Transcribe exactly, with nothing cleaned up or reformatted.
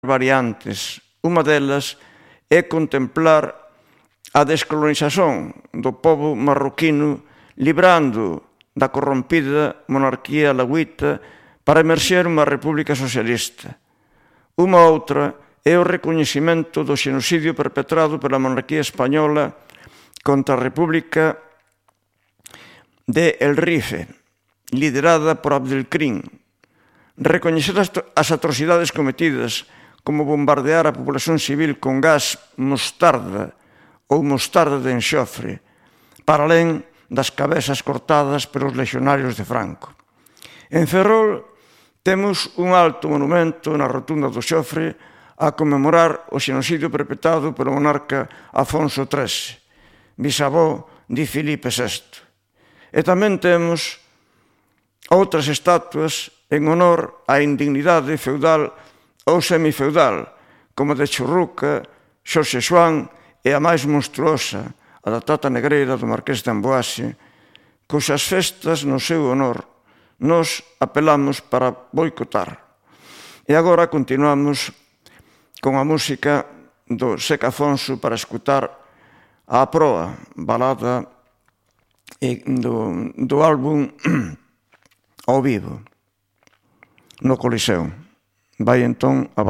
variantes. Unha delas é contemplar a descolonización do pobo marroquino librando da corrompida monarquía alauita para emerxer unha república socialista. Unha outra é o recoñecemento do xenocidio perpetrado pela monarquía española contra a República de El Rife, liderada por Abdelkrim. Recoñecer as atrocidades cometidas, como bombardear a población civil con gas mostarda ou mostarda de enxofre, para alén das cabezas cortadas pelos lexionarios de Franco. En Ferrol temos un alto monumento na rotunda do Xofre a conmemorar o xenocidio perpetrado pelo monarca Afonso trece, bisavó de Filipe sexto. E tamén temos outras estatuas en honor á indignidade feudal ou semifeudal, como de Churruca, Xorxe Xoán e a máis monstruosa, a da Tata Negreira do Marqués de Amboase, cuxas festas no seu honor nos apelamos para boicotar. E agora continuamos con a música do Seca Afonso para escutar a proa, balada do, do álbum ao vivo no Coliseo. Vai entón a